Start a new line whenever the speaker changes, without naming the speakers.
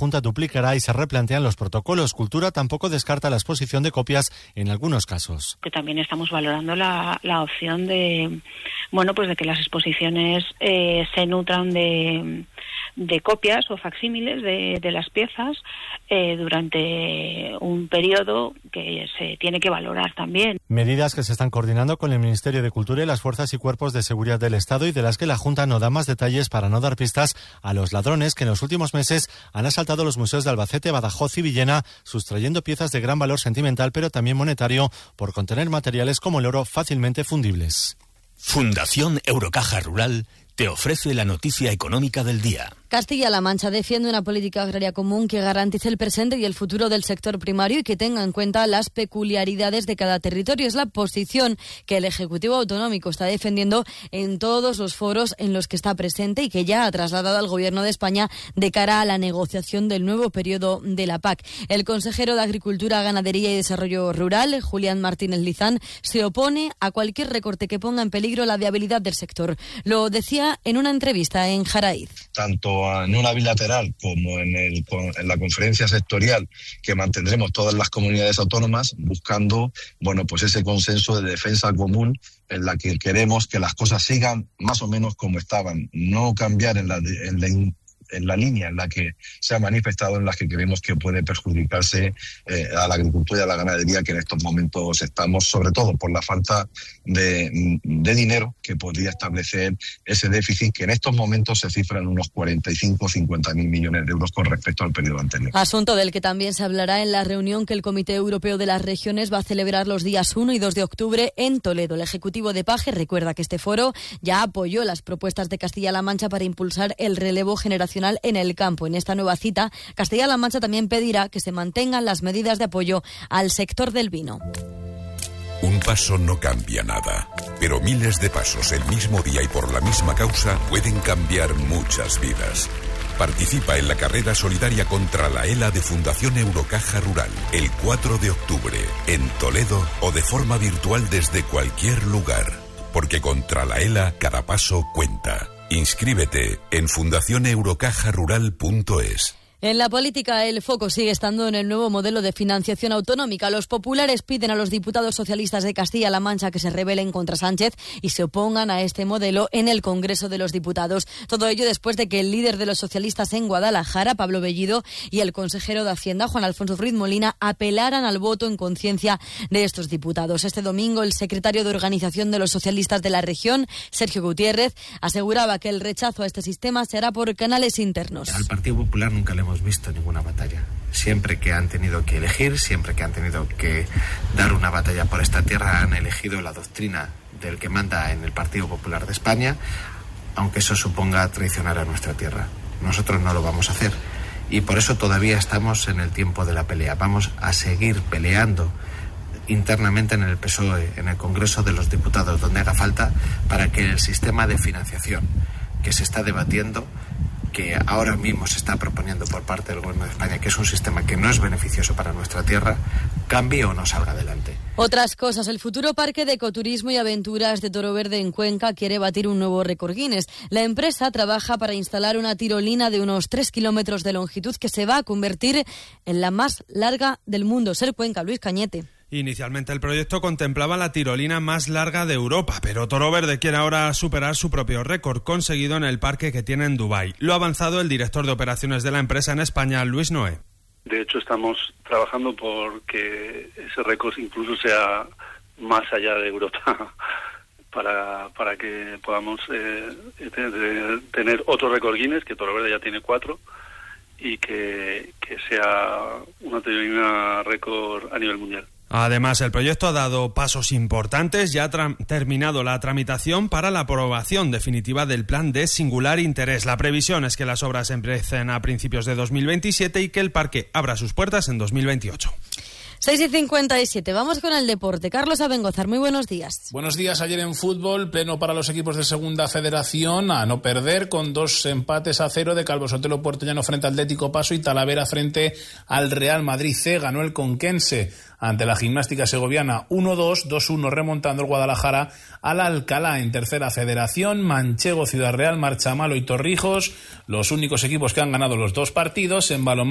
Junta duplicará y se replantean los protocolos. Cultura tampoco descarta la exposición de copias en algunos casos.
Que también estamos valorando la opción de que las exposiciones se nutran de copias o facsímiles de las piezas durante un periodo que se tiene que valorar también.
Medidas que se están coordinando con el Ministerio de Cultura y las fuerzas y cuerpos de seguridad del Estado y de las que la Junta no da más detalles para no dar pistas a los ladrones que en los últimos meses han asaltado los museos de Albacete, Badajoz y Villena, sustrayendo piezas de gran valor sentimental pero también monetario por contener materiales como el oro fácilmente fundibles.
Fundación Eurocaja Rural te ofrece la noticia económica del día.
Castilla-La Mancha defiende una política agraria común que garantice el presente y el futuro del sector primario y que tenga en cuenta las peculiaridades de cada territorio. Es la posición que el Ejecutivo Autonómico está defendiendo en todos los foros en los que está presente y que ya ha trasladado al Gobierno de España de cara a la negociación del nuevo periodo de la PAC. El consejero de Agricultura, Ganadería y Desarrollo Rural, Julián Martínez Lizán, se opone a cualquier recorte que ponga en peligro la viabilidad del sector. Lo decía en una entrevista en Jaraíz.
Tanto en una bilateral como en la conferencia sectorial que mantendremos todas las comunidades autónomas buscando ese consenso de defensa común en la que queremos que las cosas sigan más o menos como estaban, no cambiar en la línea en la que se ha manifestado, en la que creemos que puede perjudicarse a la agricultura y a la ganadería que en estos momentos estamos, sobre todo por la falta de dinero que podría establecer ese déficit que en estos momentos se cifra en unos 45 o 50 mil millones de euros con respecto al periodo anterior.
Asunto del que también se hablará en la reunión que el Comité Europeo de las Regiones va a celebrar los días 1 y 2 de octubre en Toledo. El Ejecutivo de Paje recuerda que este foro ya apoyó las propuestas de Castilla-La Mancha para impulsar el relevo generacional en el campo. En esta nueva cita, Castilla-La Mancha también pedirá que se mantengan las medidas de apoyo al sector del vino.
Un paso no cambia nada, pero miles de pasos el mismo día y por la misma causa pueden cambiar muchas vidas. Participa en la carrera solidaria contra la ELA de Fundación Eurocaja Rural el 4 de octubre en Toledo o de forma virtual desde cualquier lugar. Porque contra la ELA cada paso cuenta. Inscríbete en fundacioneurocajarural.es.
En la política, el foco sigue estando en el nuevo modelo de financiación autonómica. Los populares piden a los diputados socialistas de Castilla-La Mancha que se rebelen contra Sánchez y se opongan a este modelo en el Congreso de los Diputados. Todo ello después de que el líder de los socialistas en Guadalajara, Pablo Bellido, y el consejero de Hacienda, Juan Alfonso Ruiz Molina, apelaran al voto en conciencia de estos diputados. Este domingo, el secretario de Organización de los Socialistas de la región, Sergio Gutiérrez, aseguraba que el rechazo a este sistema se hará por canales internos.
Al Partido Popular nunca le hemos visto ninguna batalla. Siempre que han tenido que elegir, siempre que han tenido que dar una batalla por esta tierra, han elegido la doctrina del que manda en el Partido Popular de España, aunque eso suponga traicionar a nuestra tierra. Nosotros no lo vamos a hacer y por eso todavía estamos en el tiempo de la pelea. Vamos a seguir peleando internamente en el PSOE, en el Congreso de los Diputados, donde haga falta, para que el sistema de financiación que se está debatiendo, que ahora mismo se está proponiendo por parte del Gobierno de España, que es un sistema que no es beneficioso para nuestra tierra, cambie o no salga adelante.
Otras cosas. El futuro parque de ecoturismo y aventuras de Toro Verde en Cuenca quiere batir un nuevo récord Guinness. La empresa trabaja para instalar una tirolina de unos 3 kilómetros de longitud que se va a convertir en la más larga del mundo. Ser Cuenca, Luis Cañete.
Inicialmente el proyecto contemplaba la tirolina más larga de Europa, pero Toro Verde quiere ahora superar su propio récord conseguido en el parque que tiene en Dubái. Lo ha avanzado el director de operaciones de la empresa en España, Luis Noé.
De hecho, estamos trabajando por que ese récord incluso sea más allá de Europa para que podamos tener otro récord Guinness, que Toro Verde ya tiene 4, y que sea una tirolina récord a nivel mundial.
Además, el proyecto ha dado pasos importantes, ya ha terminado la tramitación para la aprobación definitiva del plan de singular interés. La previsión es que las obras empiecen a principios de 2027 y que el parque abra sus puertas en 2028.
6:57. Vamos con el deporte. Carlos Abengozar, muy buenos días.
Buenos días. Ayer en fútbol, pleno para los equipos de Segunda Federación, a no perder, con 2 empates a 0 de Calvo Sotelo Puertollano frente al Atlético Paso y Talavera frente al Real Madrid C. Ganó el Conquense ante la Gimnástica Segoviana 1-2, 2-1 remontando el Guadalajara al Alcalá. En Tercera Federación, Manchego, Ciudad Real, Marchamalo y Torrijos, los únicos equipos que han ganado los 2 partidos. En balonmano,